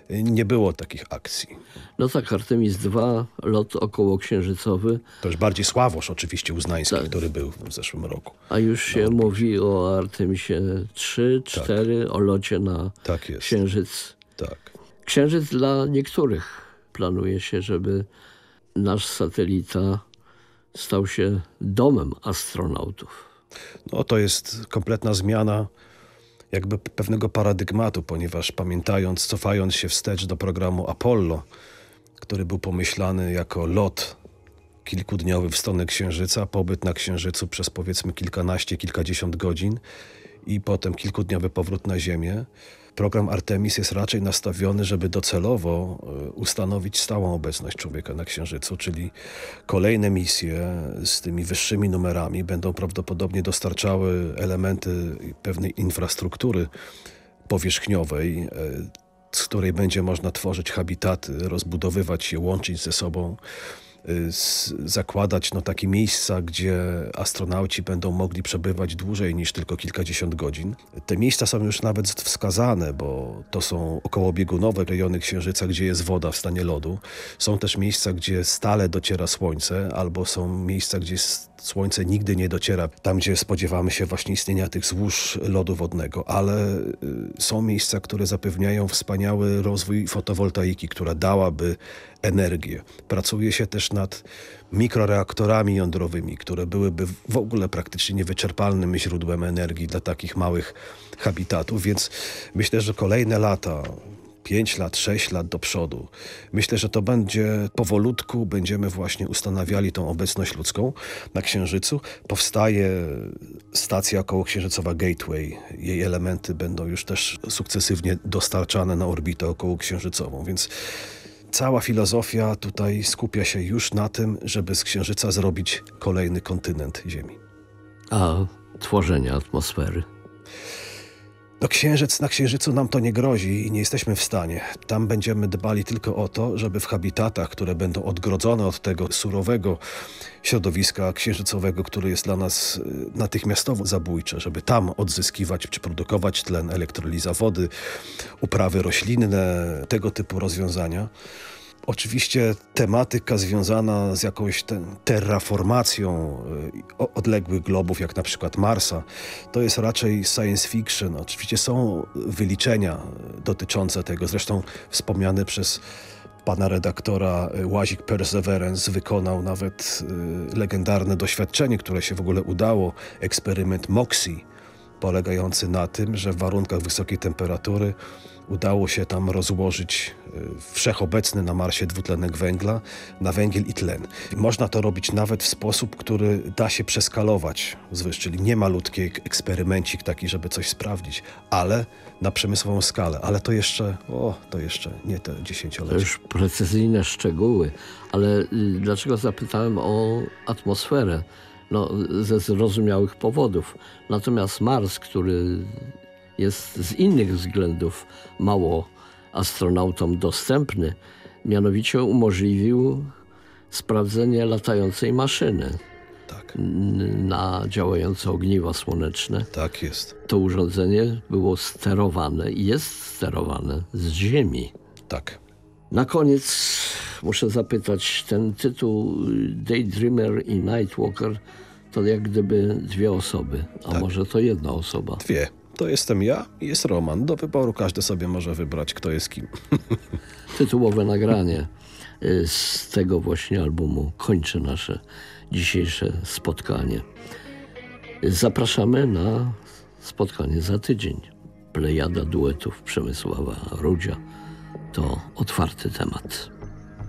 nie było takich akcji. No tak, Artemis II, lot okołoksiężycowy, To już bardziej Sławosz oczywiście Uznański, Tak. który był w zeszłym roku. a już się mówi o Artemisie 3, 4, o locie na Tak jest. Księżyc. Tak. Księżyc dla niektórych. Planuje się, żeby nasz satelita stał się domem astronautów. No to jest kompletna zmiana jakby pewnego paradygmatu, ponieważ pamiętając, cofając się wstecz do programu Apollo, który był pomyślany jako lot kilkudniowy w stronę Księżyca, pobyt na Księżycu przez powiedzmy kilkanaście, kilkadziesiąt godzin i potem kilkudniowy powrót na Ziemię. Program Artemis jest raczej nastawiony, żeby docelowo ustanowić stałą obecność człowieka na Księżycu, czyli kolejne misje z tymi wyższymi numerami będą prawdopodobnie dostarczały elementy pewnej infrastruktury powierzchniowej, z której będzie można tworzyć habitaty, rozbudowywać je, łączyć ze sobą, zakładać takie miejsca, gdzie astronauci będą mogli przebywać dłużej niż tylko kilkadziesiąt godzin. Te miejsca są już nawet wskazane, bo to są okołobiegunowe rejony Księżyca, gdzie jest woda w stanie lodu. Są też miejsca, gdzie stale dociera słońce, albo są miejsca, gdzie słońce nigdy nie dociera, tam gdzie spodziewamy się właśnie istnienia tych złóż lodu wodnego, ale są miejsca, które zapewniają wspaniały rozwój fotowoltaiki, która dałaby energię. Pracuje się też nad mikroreaktorami jądrowymi, które byłyby w ogóle praktycznie niewyczerpalnym źródłem energii dla takich małych habitatów, więc myślę, że kolejne lata, 5 lat, 6 lat do przodu. Myślę, że to będzie powolutku, będziemy właśnie ustanawiali tą obecność ludzką na Księżycu. Powstaje stacja okołoksiężycowa Gateway. Jej elementy będą już też sukcesywnie dostarczane na orbitę okołoksiężycową, więc cała filozofia tutaj skupia się już na tym, żeby z Księżyca zrobić kolejny kontynent Ziemi. A tworzenie atmosfery? No na Księżycu nam to nie grozi i nie jesteśmy w stanie. Tam będziemy dbali tylko o to, żeby w habitatach, które będą odgrodzone od tego surowego środowiska księżycowego, które jest dla nas natychmiastowo zabójcze, żeby tam odzyskiwać czy produkować tlen, elektroliza wody, uprawy roślinne, tego typu rozwiązania. Oczywiście tematyka związana z jakąś terraformacją odległych globów, jak na przykład Marsa, to jest raczej science fiction. Oczywiście są wyliczenia dotyczące tego. Zresztą wspomniany przez pana redaktora łazik Perseverance wykonał nawet legendarne doświadczenie, które się w ogóle udało. Eksperyment MOXIE, polegający na tym, że w warunkach wysokiej temperatury udało się tam rozłożyć wszechobecny na Marsie dwutlenek węgla na węgiel i tlen. Można to robić nawet w sposób, który da się przeskalować, czyli nie malutki eksperymencik taki, żeby coś sprawdzić, ale na przemysłową skalę. Ale to jeszcze nie te dziesięciolecia. To już precyzyjne szczegóły. Ale dlaczego zapytałem o atmosferę? No, ze zrozumiałych powodów. Natomiast Mars, który jest z innych względów mało astronautom dostępny, mianowicie umożliwił sprawdzenie latającej maszyny na działające ogniwa słoneczne. Tak jest. To urządzenie było sterowane i jest sterowane z Ziemi. Tak. Na koniec muszę zapytać, ten tytuł Daydreamer i Nightwalker to jak gdyby dwie osoby, a może to jedna osoba? Dwie. To jestem ja i jest Roman. Do wyboru każdy sobie może wybrać, kto jest kim. Tytułowe nagranie z tego właśnie albumu kończy nasze dzisiejsze spotkanie. Zapraszamy na spotkanie za tydzień. Plejada duetów Przemysława Rudzia to otwarty temat.